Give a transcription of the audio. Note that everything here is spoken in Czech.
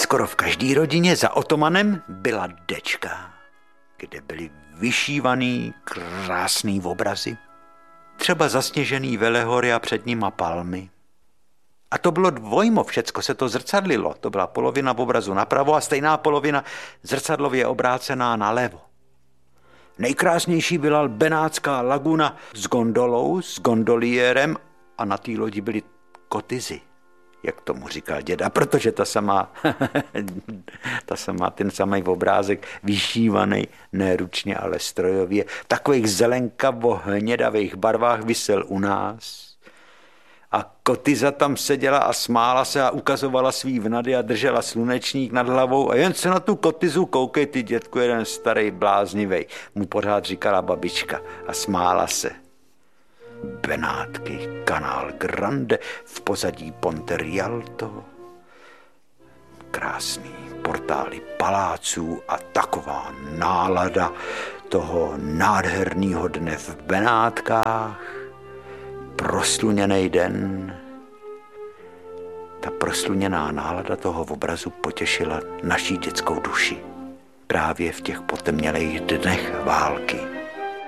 skoro v každé rodině za otomanem byla dečka, kde byly vyšívaný krásný obrazy. Třeba zasněžený velehory a před nima palmy. A to bylo dvojmo, všecko se to zrcadlilo. To byla polovina obrazu napravo a stejná polovina zrcadlově obrácená nalevo. Nejkrásnější byla Benátská laguna s gondolou, s gondoliérem a na té lodi byly kotyzy, jak tomu říkal děda, protože ten samý obrázek vyšívaný, ne ručně, ale strojově, v takových zelenkavo-hnědavých barvách visel u nás. A kotyza tam seděla a smála se a ukazovala svý vnady a držela slunečník nad hlavou a jen se na tu kotyzu koukej, ty dětku, jeden starý bláznivej, mu pořád říkala babička a smála se. Benátky, Canal Grande, v pozadí Ponte Rialto, krásný portály paláců a taková nálada toho nádherného dne v Benátkách, prosluněný den. Ta prosluněná nálada toho obrazu potěšila naší dětskou duši právě v těch potemnělých dnech války.